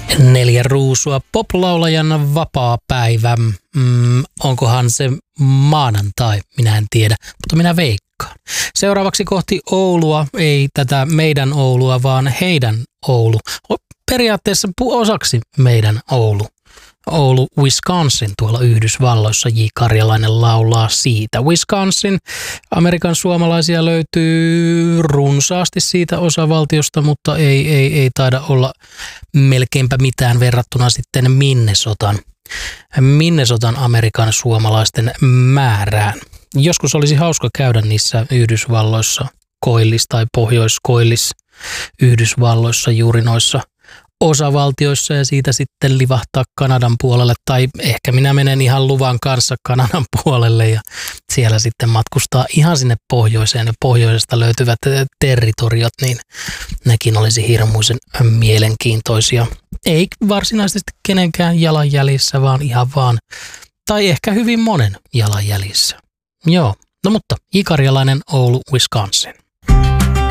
4 ruusua poplaulajan vapaapäivä. Onkohan se maanantai? Minä en tiedä, mutta minä veikkaan. Seuraavaksi kohti Oulua, ei tätä meidän Oulua, vaan heidän Oulu. Periaatteessa osaksi meidän Oulu. Oulu, Wisconsin, tuolla Yhdysvalloissa. J. Karjalainen laulaa siitä. Wisconsin, Amerikan suomalaisia löytyy runsaasti siitä osavaltiosta, mutta ei taida olla melkeinpä mitään verrattuna sitten Minnesotan Amerikan suomalaisten määrään. Joskus olisi hauska käydä niissä Yhdysvalloissa, Koillis tai Pohjois-Koillis Yhdysvalloissa, juuri noissa osavaltioissa ja siitä sitten livahtaa Kanadan puolelle, tai ehkä minä menen ihan luvan kanssa Kanadan puolelle ja siellä sitten matkustaa ihan sinne pohjoiseen ja pohjoisesta löytyvät territoriot, niin nekin olisi hirmuisen mielenkiintoisia. Ei varsinaisesti kenenkään jalanjäljissä, vaan ihan vaan, tai ehkä hyvin monen jalanjäljissä. Joo, no mutta J. Karjalainen, Oulu, Wisconsin.